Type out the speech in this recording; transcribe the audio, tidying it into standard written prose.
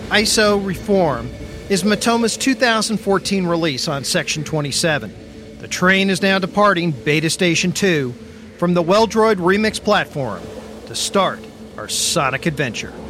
ISO Reform is Matoma's 2014 release on Section 27. The train is now departing Beta Station 2 from the Well-Droid Remix platform to start our sonic adventure.